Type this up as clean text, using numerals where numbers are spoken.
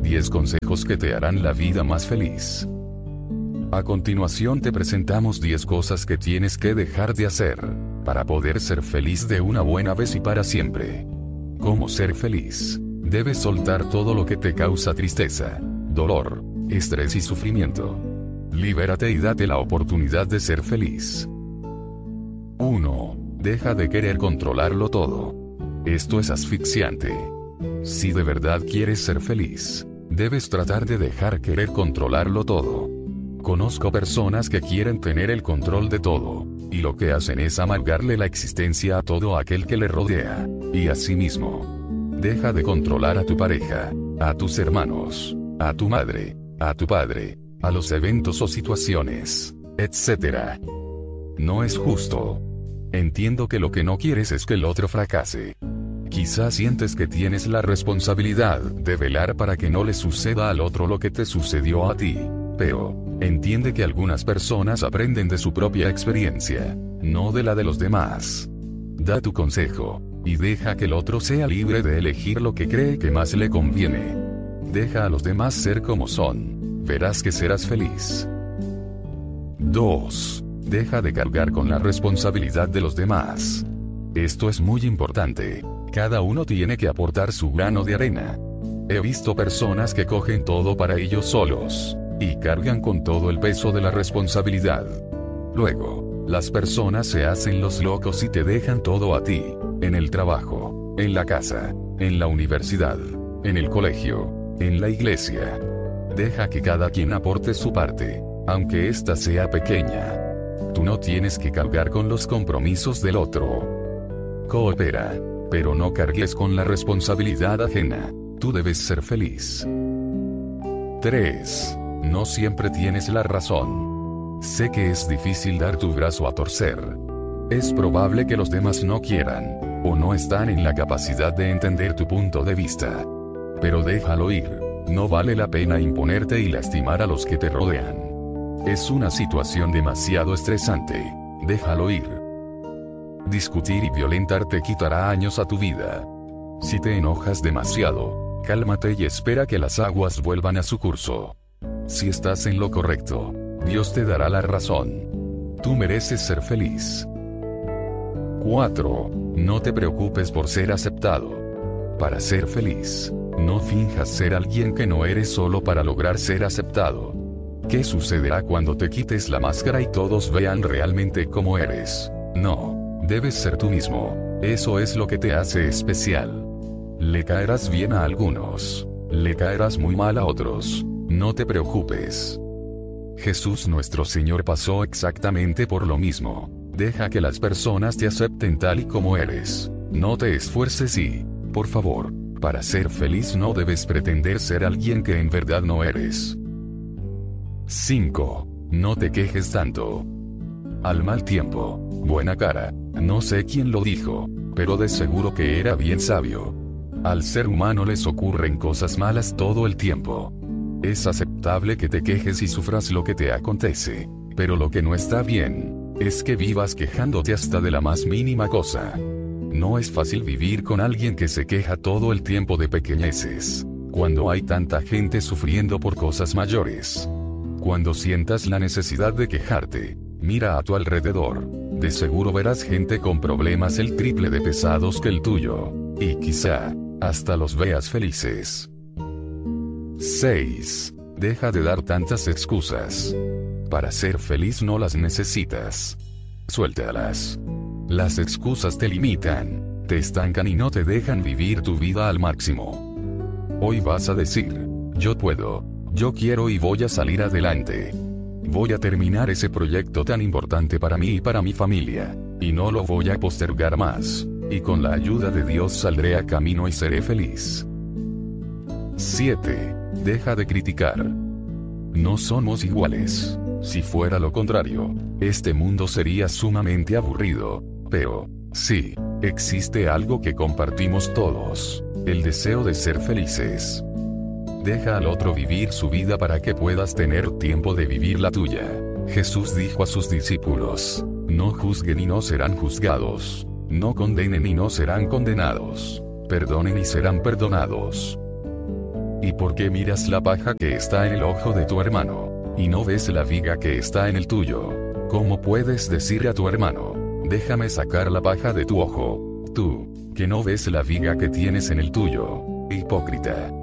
10 consejos que te harán la vida más feliz. A continuación te presentamos 10 cosas que tienes que dejar de hacer para poder ser feliz de una buena vez y para siempre. ¿Cómo ser feliz? Debes soltar todo lo que te causa tristeza, dolor, estrés y sufrimiento. Libérate y date la oportunidad de ser feliz. 1. Deja de querer controlarlo todo. Esto es asfixiante. Si de verdad quieres ser feliz, debes tratar de dejar querer controlarlo todo. Conozco personas que quieren tener el control de todo, y lo que hacen es amargarle la existencia a todo aquel que le rodea, y a sí mismo. Deja de controlar a tu pareja, a tus hermanos, a tu madre, a tu padre, a los eventos o situaciones, etc. No es justo. Entiendo que lo que no quieres es que el otro fracase. Quizás sientes que tienes la responsabilidad de velar para que no le suceda al otro lo que te sucedió a ti. Pero, entiende que algunas personas aprenden de su propia experiencia, no de la de los demás. Da tu consejo, y deja que el otro sea libre de elegir lo que cree que más le conviene. Deja a los demás ser como son. Verás que serás feliz. 2. Deja de cargar con la responsabilidad de los demás. Esto es muy importante. Cada uno tiene que aportar su grano de arena. He visto personas que cogen todo para ellos solos, y cargan con todo el peso de la responsabilidad. Luego, las personas se hacen los locos y te dejan todo a ti, en el trabajo, en la casa, en la universidad, en el colegio, en la iglesia. Deja que cada quien aporte su parte, aunque ésta sea pequeña. Tú no tienes que cargar con los compromisos del otro. Coopera, pero no cargues con la responsabilidad ajena. Tú debes ser feliz. 3. No siempre tienes la razón. Sé que es difícil dar tu brazo a torcer. Es probable que los demás no quieran, o no están en la capacidad de entender tu punto de vista. Pero déjalo ir. No vale la pena imponerte y lastimar a los que te rodean. Es una situación demasiado estresante. Déjalo ir. Discutir y violentarte quitará años a tu vida. Si te enojas demasiado, cálmate y espera que las aguas vuelvan a su curso. Si estás en lo correcto, Dios te dará la razón. Tú mereces ser feliz. 4. No te preocupes por ser aceptado. Para ser feliz, no finjas ser alguien que no eres solo para lograr ser aceptado. ¿Qué sucederá cuando te quites la máscara y todos vean realmente cómo eres? No. Debes ser tú mismo. Eso es lo que te hace especial. Le caerás bien a algunos. Le caerás muy mal a otros. No te preocupes. Jesús nuestro Señor pasó exactamente por lo mismo. Deja que las personas te acepten tal y como eres. No te esfuerces y, por favor, para ser feliz no debes pretender ser alguien que en verdad no eres. 5. No te quejes tanto. Al mal tiempo, buena cara. No sé quién lo dijo, pero de seguro que era bien sabio. Al ser humano les ocurren cosas malas todo el tiempo. Es aceptable que te quejes y sufras lo que te acontece, pero lo que no está bien es que vivas quejándote hasta de la más mínima cosa. No es fácil vivir con alguien que se queja todo el tiempo de pequeñeces, cuando hay tanta gente sufriendo por cosas mayores. Cuando sientas la necesidad de quejarte, mira a tu alrededor. De seguro verás gente con problemas el triple de pesados que el tuyo, y quizá hasta los veas felices. 6. Deja de dar tantas excusas. Para ser feliz no las necesitas. Suéltalas. Las excusas te limitan, te estancan y no te dejan vivir tu vida al máximo. Hoy vas a decir, yo puedo, yo quiero y voy a salir adelante. Voy a terminar ese proyecto tan importante para mí y para mi familia, y no lo voy a postergar más, y con la ayuda de Dios saldré a camino y seré feliz. 7. Deja de criticar. No somos iguales. Si fuera lo contrario, este mundo sería sumamente aburrido. Pero, sí, existe algo que compartimos todos: el deseo de ser felices. Deja al otro vivir su vida para que puedas tener tiempo de vivir la tuya. Jesús dijo a sus discípulos: no juzguen y no serán juzgados. No condenen y no serán condenados. Perdonen y serán perdonados. ¿Y por qué miras la paja que está en el ojo de tu hermano, y no ves la viga que está en el tuyo? ¿Cómo puedes decir a tu hermano, déjame sacar la paja de tu ojo, tú, que no ves la viga que tienes en el tuyo? Hipócrita.